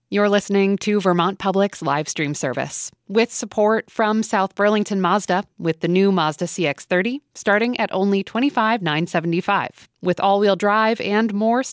You're listening to Vermont Public's live stream service with support from South Burlington Mazda with the new Mazda CX-30 starting at only $25,975 with all-wheel drive and more